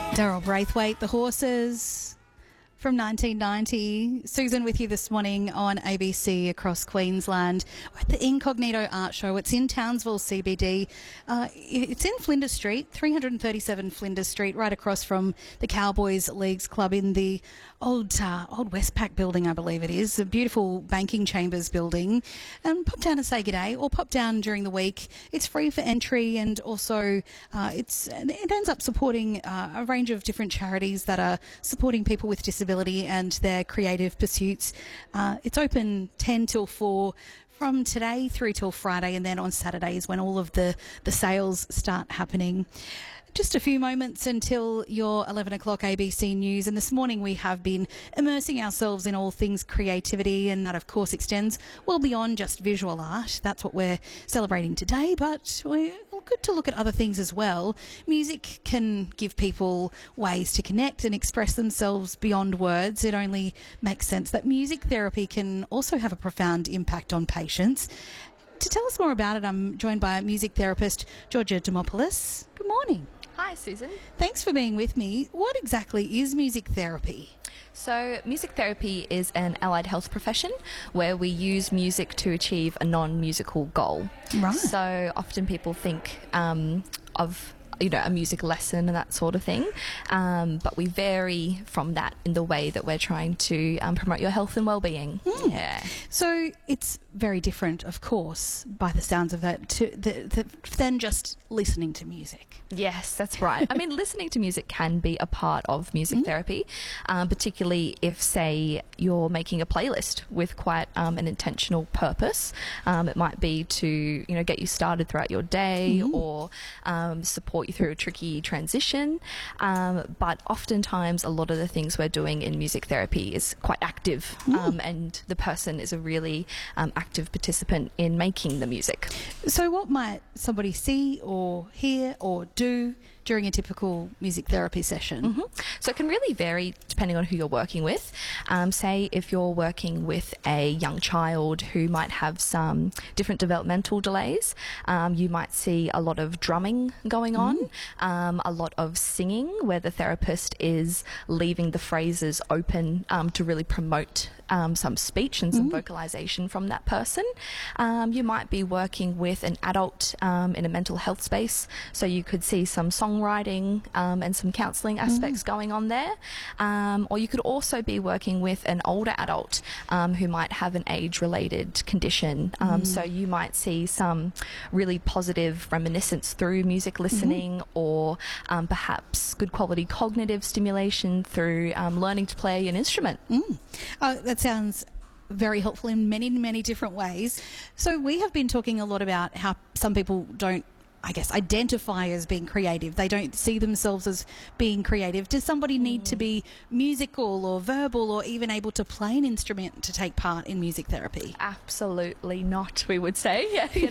Daryl Braithwaite, The Horses from 1990. Susan with you this morning on ABC across Queensland. We're at the Incognito Art Show. It's in Townsville CBD. It's in Flinders Street, 337 Flinders Street, right across from the Cowboys Leagues Club in the old Westpac building, I believe it is. A beautiful banking chambers building. And pop down and say good day, or pop down during the week. It's free for entry, and also it ends up supporting a range of different charities that are supporting people with disabilities and their creative pursuits. It's open 10 till 4 from today through till Friday, and then on Saturdays when all of the sales start happening. Just a few moments until your 11 o'clock ABC News, and this morning we have been immersing ourselves in all things creativity, and that of course extends well beyond just visual art. That's what we're celebrating today, but we're good to look at other things as well. Music can give people ways to connect and express themselves beyond words. It only makes sense that music therapy can also have a profound impact on patients. To tell us more about it, I'm joined by music therapist Georgia Demopoulos. Good morning. Hi, Susan. Thanks for being with me. What exactly is music therapy? So, music therapy is an allied health profession where we use music to achieve a non-musical goal. Right. So, often people think of a music lesson and that sort of thing, but we vary from that in the way that we're trying to promote your health and well-being. Yeah. So it's very different, of course, by the sounds of that, than just listening to music. Yes, that's right. I mean, listening to music can be a part of music therapy, particularly if, say, you're making a playlist with quite an intentional purpose. It might be to, get you started throughout your day or support you through a tricky transition. But oftentimes, a lot of the things we're doing in music therapy is quite active, and the person is a really active participant in making the music. So what might somebody see or hear or do during a typical music therapy session? So it can really vary depending on who you're working with. Say if you're working with a young child who might have some different developmental delays, you might see a lot of drumming going on, a lot of singing where the therapist is leaving the phrases open to really promote some speech and some vocalization from that person. You might be working with an adult in a mental health space, so you could see some songwriting and some counselling aspects going on there. Or you could also be working with an older adult who might have an age-related condition. So you might see some really positive reminiscence through music listening, or perhaps good quality cognitive stimulation through learning to play an instrument. That sounds very helpful in many, many different ways. So we have been talking a lot about how some people don't, identify as being creative. They don't see themselves as being creative. Does somebody need to be musical or verbal or even able to play an instrument to take part in music therapy? Absolutely not, we would say.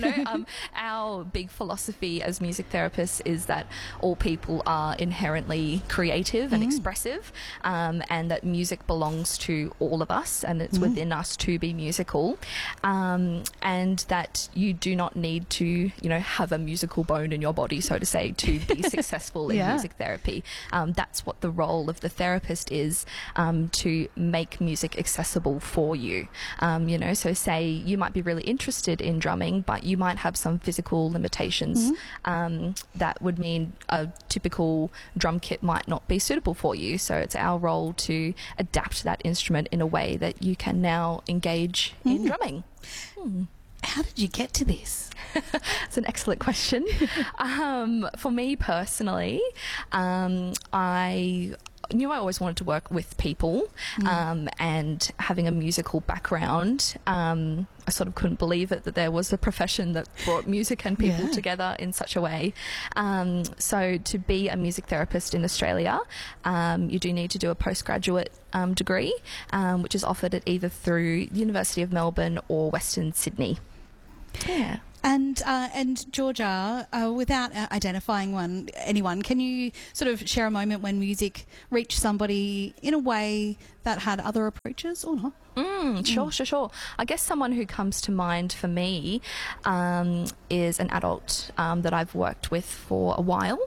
Our big philosophy as music therapists is that all people are inherently creative and expressive, and that music belongs to all of us, and it's within us to be musical, and that you do not need to, have a musical bone in your body, so to say, to be successful in music therapy. That's what the role of the therapist is, to make music accessible for you. So say you might be really interested in drumming, but you might have some physical limitations that would mean a typical drum kit might not be suitable for you. So it's our role to adapt that instrument in a way that you can now engage in drumming. How did you get to this? It's an excellent question. For me personally, I knew I always wanted to work with people, and having a musical background, I sort of couldn't believe it that there was a profession that brought music and people together in such a way. So to be a music therapist in Australia, you do need to do a postgraduate degree, which is offered at either through University of Melbourne or Western Sydney. Yeah. And Georgia, without identifying anyone, can you sort of share a moment when music reached somebody in a way that had other approaches or not? Sure. I guess someone who comes to mind for me is an adult that I've worked with for a while,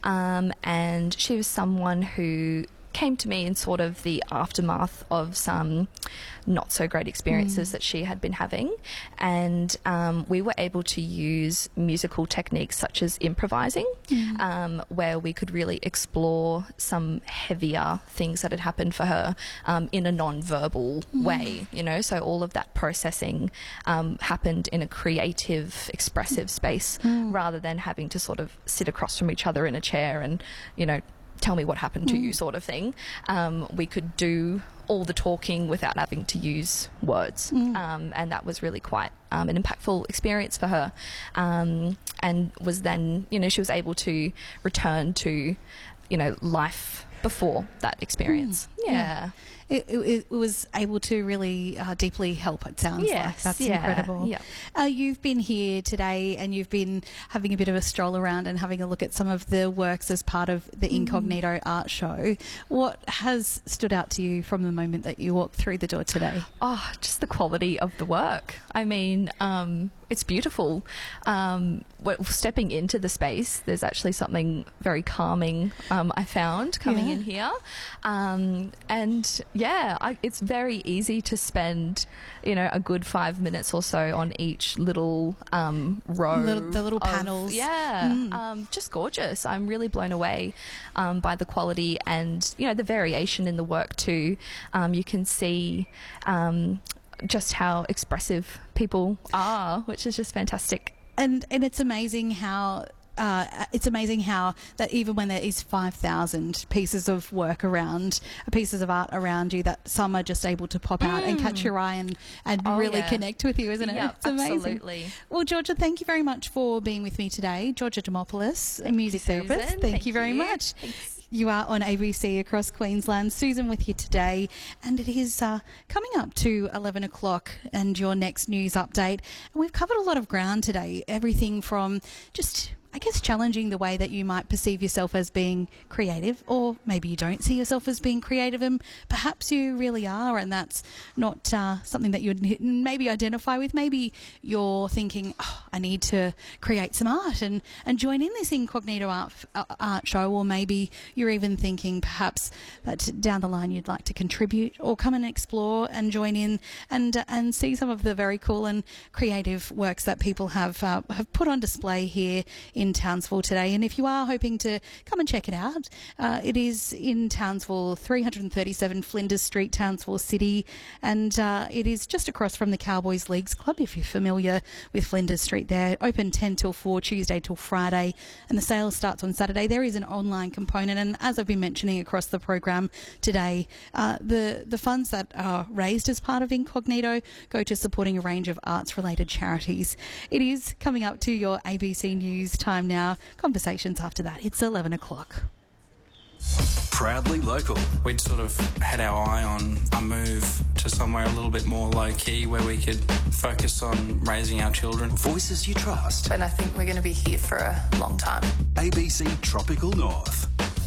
and she was someone who came to me in sort of the aftermath of some not so great experiences that she had been having, and we were able to use musical techniques such as improvising, where we could really explore some heavier things that had happened for her in a non-verbal way, you know, so all of that processing happened in a creative, expressive space rather than having to sort of sit across from each other in a chair and, you know, tell me what happened to you sort of thing. We could do all the talking without having to use words, and that was really quite an impactful experience for her, and was then, you know, she was able to return to, you know, life before that experience. It was able to really deeply help, it sounds like. That's incredible. You've been here today and you've been having a bit of a stroll around and having a look at some of the works as part of the Incognito Art Show. What has stood out to you from the moment that you walked through the door today? Oh, just the quality of the work. I mean, it's beautiful. Stepping into the space, there's actually something very calming I found coming in here. And it's very easy to spend, you know, a good 5 minutes or so on each little row. The little panels. Just gorgeous. I'm really blown away by the quality and, you know, the variation in the work too. You can see just how expressive people are, which is just fantastic. And it's amazing how that even when there is 5,000 pieces of work around, pieces of art around you, that some are just able to pop out and catch your eye and really connect with you, isn't it? Yeah, it's amazing. Absolutely. Well, Georgia, thank you very much for being with me today. Georgia Demopoulos, a music therapist. Thank you very much. Thanks. You are on ABC across Queensland. Susan with you today, and it is coming up to 11 o'clock and your next news update. And we've covered a lot of ground today, everything from just, I guess, challenging the way that you might perceive yourself as being creative, or maybe you don't see yourself as being creative and perhaps you really are, and that's not something that you would maybe identify with. Maybe you're thinking, oh, I need to create some art and join in this Incognito art show, or maybe you're even thinking perhaps that down the line you'd like to contribute or come and explore and join in and see some of the very cool and creative works that people have put on display here in Townsville today. And if you are hoping to come and check it out, it is in Townsville, 337 Flinders Street, Townsville City, and it is just across from the Cowboys Leagues Club, if you're familiar with Flinders Street there. Open 10 till 4, Tuesday till Friday, and the sale starts on Saturday. There is an online component, and as I've been mentioning across the program today, the funds that are raised as part of Incognito go to supporting a range of arts-related charities. It is coming up to your ABC News time now. Conversations after that. It's 11 o'clock. Proudly local. We'd sort of had our eye on a move to somewhere a little bit more low-key where we could focus on raising our children. Voices you trust. And I think we're going to be here for a long time. ABC Tropical North.